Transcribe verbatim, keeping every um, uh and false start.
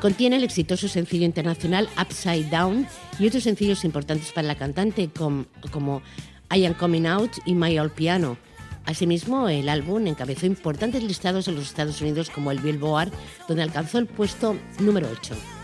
Contiene el exitoso sencillo internacional Upside Down y otros sencillos importantes para la cantante como, como I Am Coming Out y My Old Piano. Asimismo, el álbum encabezó importantes listados en los Estados Unidos como el Billboard, donde alcanzó el puesto número ocho.